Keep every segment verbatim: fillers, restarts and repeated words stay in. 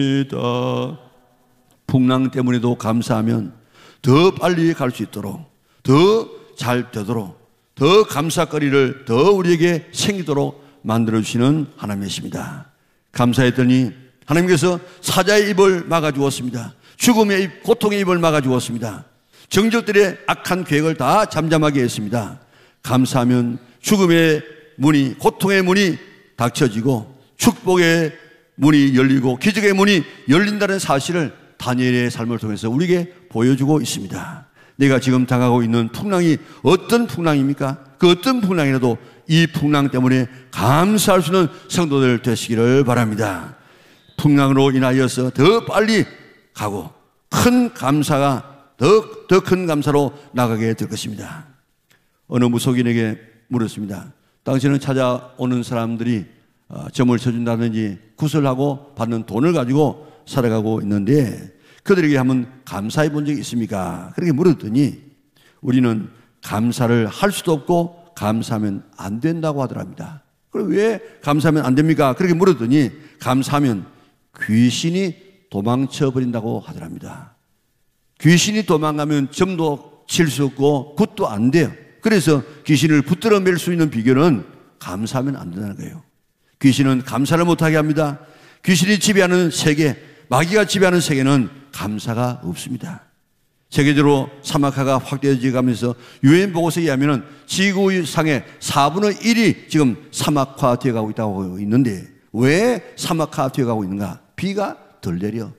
풍랑 때문에도 감사하면 더 빨리 갈 수 있도록, 더 잘 되도록, 더 감사거리를 더 우리에게 생기도록 만들어주시는 하나님이십니다. 감사했더니 하나님께서 사자의 입을 막아주었습니다. 죽음의 입, 고통의 입을 막아주었습니다. 정적들의 악한 계획을 다 잠잠하게 했습니다. 감사하면 죽음의 문이, 고통의 문이 닫혀지고 축복의 문이 열리고 기적의 문이 열린다는 사실을 다니엘의 삶을 통해서 우리에게 보여주고 있습니다. 내가 지금 당하고 있는 풍랑이 어떤 풍랑입니까? 그 어떤 풍랑이라도 이 풍랑 때문에 감사할 수 있는 성도들 되시기를 바랍니다. 풍랑으로 인하여서 더 빨리 가고 큰 감사가 더, 더 큰 감사로 나가게 될 것입니다. 어느 무속인에게 물었습니다. 당신은 찾아오는 사람들이 점을 쳐준다든지 구슬하고 받는 돈을 가지고 살아가고 있는데 그들에게 한번 감사해 본 적이 있습니까? 그렇게 물었더니 우리는 감사를 할 수도 없고 감사하면 안 된다고 하더랍니다. 그럼 왜 감사하면 안 됩니까? 그렇게 물었더니 감사하면 귀신이 도망쳐 버린다고 하더랍니다. 귀신이 도망가면 점도 칠 수 없고 굿도 안 돼요. 그래서 귀신을 붙들어 맬 수 있는 비결은 감사하면 안 된다는 거예요. 귀신은 감사를 못하게 합니다. 귀신이 지배하는 세계, 마귀가 지배하는 세계는 감사가 없습니다. 세계적으로 사막화가 확대되어 가면서 유엔 보고서에 의하면 지구상의 사분의 일이 지금 사막화되어 가고 있다고 있는데 왜 사막화되어 가고 있는가? 비가 덜 내려.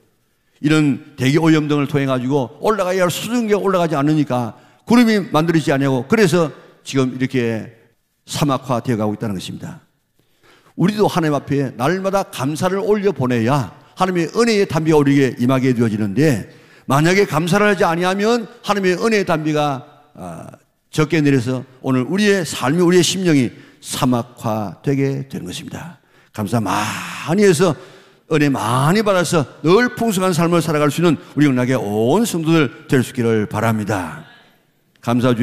이런 대기 오염 등을 통해 가지고 올라가야 할 수증기가 올라가지 않으니까 구름이 만들어지지 않냐고. 그래서 지금 이렇게 사막화되어 가고 있다는 것입니다. 우리도 하나님 앞에 날마다 감사를 올려 보내야 하나님의 은혜의 담비가 우리에게 임하게 되어지는데 만약에 감사를 하지 아니하면 하나님의 은혜의 담비가 적게 내려서 오늘 우리의 삶이, 우리의 심령이 사막화되게 되는 것입니다. 감사 많이 해서 은혜 많이 받아서 늘 풍성한 삶을 살아갈 수 있는 우리 영락의 온 성도들 될 수 있기를 바랍니다. 감사